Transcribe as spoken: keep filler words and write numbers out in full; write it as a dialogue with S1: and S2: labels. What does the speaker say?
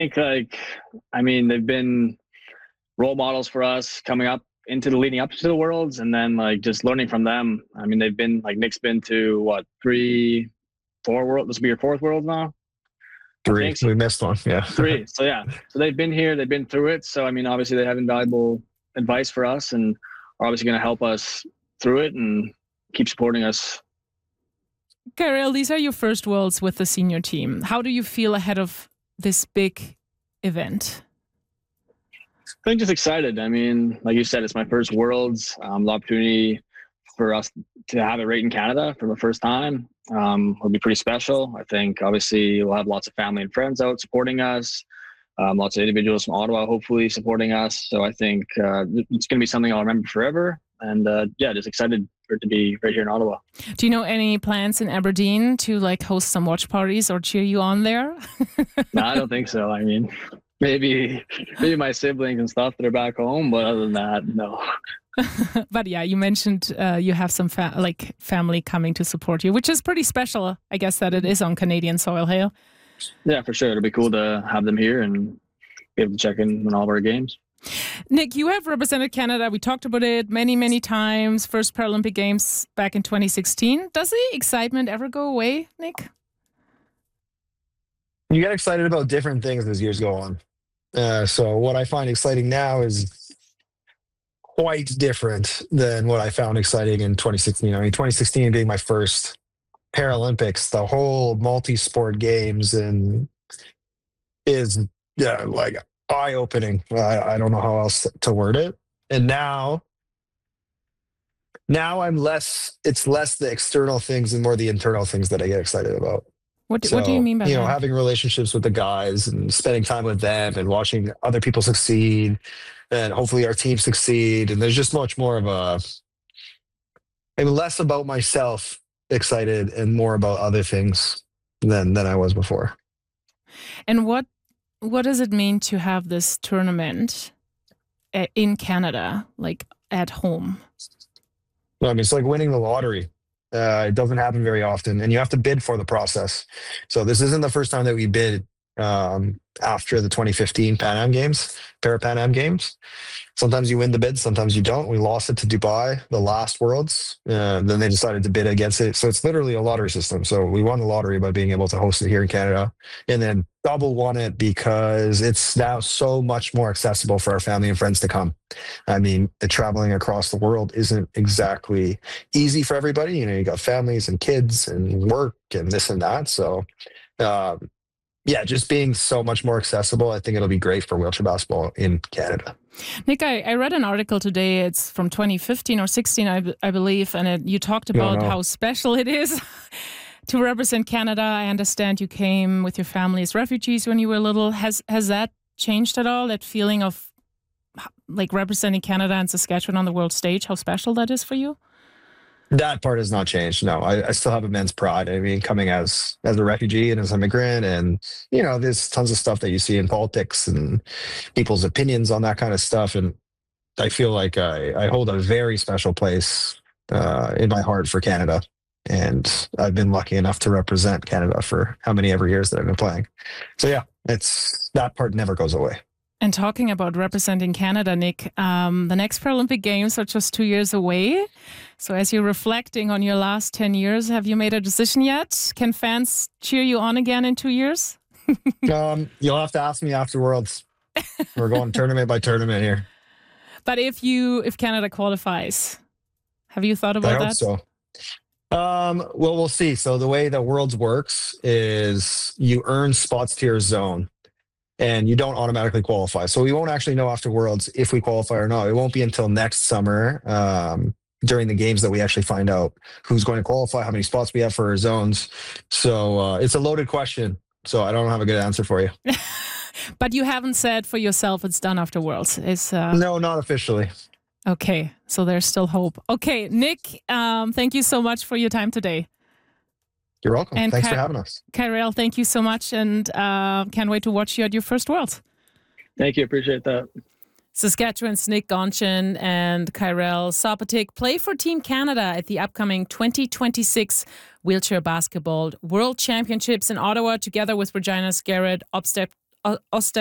S1: think like, I mean, they've been role models for us coming up into the leading up to the Worlds, and then like just learning from them. I mean, they've been like Nick's been to what three, four world. This will be your fourth World now.
S2: Three. So. We missed one. Yeah.
S1: Three. So yeah. So they've been here. They've been through it. So I mean, obviously they have invaluable advice for us, and are obviously going to help us through it and keep supporting us.
S3: Kyrell, these are your first Worlds with the senior team. How do you feel ahead of this big event?
S1: I think just excited. I mean, like you said, it's my first Worlds. Um, the opportunity for us to have it right in Canada for the first time um, will be pretty special. I think obviously we'll have lots of family and friends out supporting us. Um, lots of individuals from Ottawa hopefully supporting us. So I think uh, it's going to be something I'll remember forever. And uh, yeah, just excited for it to be right here in Ottawa.
S3: Do you know any plans in Aberdeen to like host some watch parties or cheer you on there?
S1: No, I don't think so. I mean, maybe maybe my siblings and stuff that are back home, but other than that, no.
S3: But yeah, you mentioned uh, you have some fa- like family coming to support you, which is pretty special, I guess, that it is on Canadian soil, hey?
S1: Yeah, for sure. It'll be cool to have them here and be able to check in on all of our games.
S3: Nick, you have represented Canada. We talked about it many, many times. First Paralympic Games back in twenty sixteen. Does the excitement ever go away, Nick?
S2: You get excited about different things as years go on. Uh, so what I find exciting now is quite different than what I found exciting in twenty sixteen. I mean, twenty sixteen being my first Paralympics, the whole multi-sport games and is yeah, like eye-opening. I, I don't know how else to word it. And now, now I'm less, it's less the external things and more the internal things that I get excited about.
S3: What,
S2: so,
S3: what do you mean by
S2: you
S3: that?
S2: know, having relationships with the guys and spending time with them and watching other people succeed and hopefully our team succeed. And there's just much more of a, I'm less about myself excited and more about other things than, than I was before.
S3: And what, what does it mean to have this tournament in Canada, like at home?
S2: Well, I mean, it's like winning the lottery. Uh, it doesn't happen very often, and you have to bid for the process. So this isn't the first time that we bid um, after the twenty fifteen Pan Am Games, Para-Pan Am Games. Sometimes you win the bid, sometimes you don't. We lost it to Dubai, the last Worlds. Uh, then they decided to bid against it. So it's literally a lottery system. So we won the lottery by being able to host it here in Canada, and then double won it because it's now so much more accessible for our family and friends to come. I mean, the traveling across the world isn't exactly easy for everybody. You know, you got families and kids and work and this and that. So, um, yeah, just being so much more accessible, I think it'll be great for wheelchair basketball in Canada.
S3: Nick, I, I read an article today. It's from twenty fifteen or sixteen, I, b- I believe, and it, you talked about how special it is to represent Canada. I understand you came with your family as refugees when you were little. Has has that changed at all? That feeling of like representing Canada and Saskatchewan on the world stage, how special that is for you?
S2: That part has not changed. No, I, I still have immense pride. I mean, coming as as a refugee and as an immigrant, and you know, there's tons of stuff that you see in politics and people's opinions on that kind of stuff. And I feel like I, I hold a very special place uh, in my heart for Canada. And I've been lucky enough to represent Canada for how many ever years that I've been playing. So yeah, it's that part never goes away.
S3: And talking about representing Canada, Nick, um, the next Paralympic Games are just two years away. So as you're reflecting on your last ten years, have you made a decision yet? Can fans cheer you on again in two years?
S2: um, you'll have to ask me after Worlds. We're going tournament by tournament here.
S3: But if you, if Canada qualifies, have you thought about
S2: I hope
S3: that?
S2: so. Um, well, we'll see. So the way that Worlds works is you earn spots to your zone. And you don't automatically qualify. So we won't actually know after Worlds if we qualify or not. It won't be until next summer um, during the games that we actually find out who's going to qualify, how many spots we have for our zones. So uh, it's a loaded question. So I don't have a good answer for you.
S3: But you haven't said for yourself it's done after Worlds. It's, uh...
S2: No, not officially.
S3: Okay, so there's still hope. Okay, Nick, um, thank you so much for your time today.
S2: You're welcome.
S3: And
S2: Thanks
S3: Ky-
S2: for having us.
S3: Kyrell, thank you so much, and uh, can't wait to watch you at your first World.
S1: Thank you. Appreciate that.
S3: Saskatchewan's Nick Gonchin and Kyrell Sopotyk play for Team Canada at the upcoming twenty twenty-six Wheelchair Basketball World Championships in Ottawa, together with Regina Skerrett, obstacle Ostend